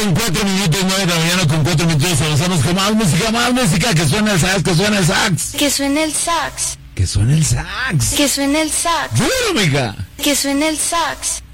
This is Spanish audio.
con 4 minutos, 9 de la mañana con 4 minutos. Avanzamos con más música. Que suene el sax, que suene el sax. Que suene el sax. Que suene el sax. Que suene el sax. Duro, mija. Que suene el sax.